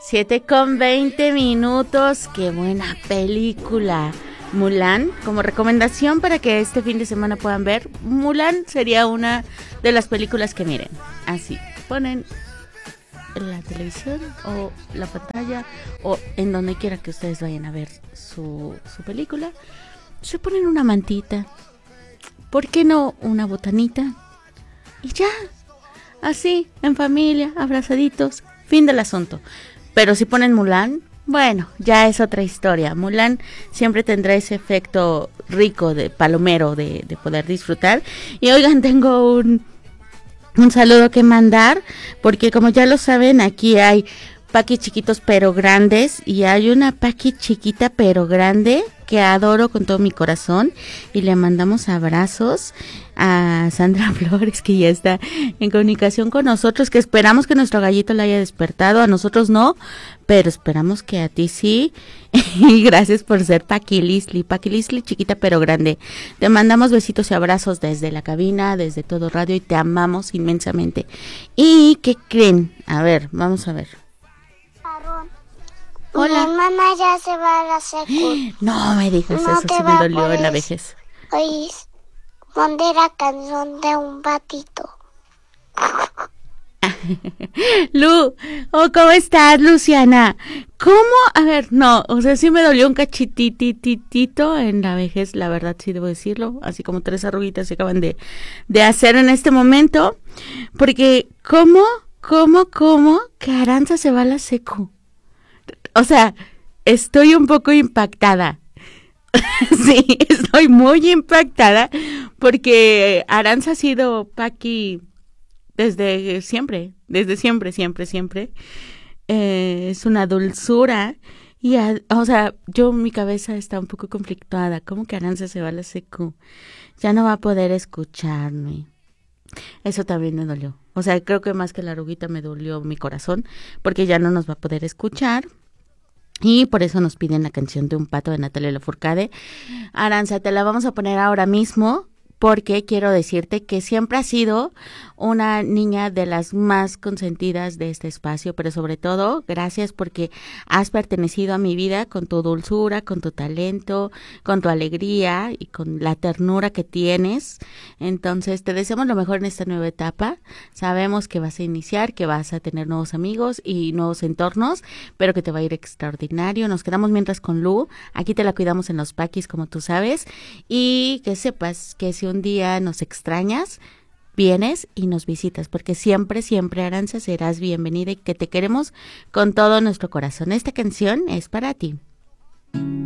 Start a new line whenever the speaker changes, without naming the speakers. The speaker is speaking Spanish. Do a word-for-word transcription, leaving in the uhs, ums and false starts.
Siete con veinte minutos, qué buena película. Mulan, como recomendación para que este fin de semana puedan ver, Mulan sería una de las películas que miren. Así, ponen en la televisión o la pantalla o en donde quiera que ustedes vayan a ver su, su película. Se ponen una mantita, ¿por qué no una botanita? Y ya, así, en familia, abrazaditos, fin del asunto. Pero si ponen Mulan, bueno, ya es otra historia. Mulan siempre tendrá ese efecto rico de palomero de, de poder disfrutar. Y oigan, tengo un, un saludo que mandar, porque como ya lo saben, aquí hay paquis chiquitos pero grandes, y hay una paqui chiquita pero grande que adoro con todo mi corazón, y le mandamos abrazos a Sandra Flores, que ya está en comunicación con nosotros, que esperamos que nuestro gallito la haya despertado, a nosotros no, pero esperamos que a ti sí. Y gracias por ser Paquilisli, Paquilisli chiquita pero grande. Te mandamos besitos y abrazos desde la cabina, desde Todo Radio, y te amamos inmensamente. ¿Y qué creen? A ver, vamos a ver. Hola.
Mi mamá ya se va a la secu.
No me digas
No
eso,
te
se
va
me
a
dolió
poder
en la vejez.
Oye, ponte la canción de un patito.
Lu, oh, ¿cómo estás, Luciana? ¿Cómo? A ver, no, o sea, sí me dolió un cachitititito en la vejez, la verdad sí debo decirlo, así como tres arruguitas se acaban de, de hacer en este momento, porque ¿cómo, cómo, cómo que Aranza se va a la secu? O sea, estoy un poco impactada. Sí, estoy muy impactada porque Aranza ha sido Paqui desde siempre, desde siempre, siempre, siempre. Eh, es una dulzura y, a, o sea, yo mi cabeza está un poco conflictuada. ¿Cómo que Aranza se va a la secu? Ya no va a poder escucharme. Eso también me dolió. O sea, creo que más que la arruguita me dolió mi corazón porque ya no nos va a poder escuchar. Y por eso nos piden la canción de Un pato de Natalia Lafourcade. Aranza, te la vamos a poner ahora mismo porque quiero decirte que siempre has sido una niña de las más consentidas de este espacio, pero sobre todo, gracias porque has pertenecido a mi vida con tu dulzura, con tu talento, con tu alegría y con la ternura que tienes. Entonces, te deseamos lo mejor en esta nueva etapa. Sabemos que vas a iniciar, que vas a tener nuevos amigos y nuevos entornos, pero que te va a ir extraordinario. Nos quedamos mientras con Lu. Aquí te la cuidamos en los paquis, como tú sabes, y que sepas que si un día nos extrañas, vienes y nos visitas, porque siempre, siempre, Aranza, serás bienvenida y que te queremos con todo nuestro corazón. Esta canción es para ti.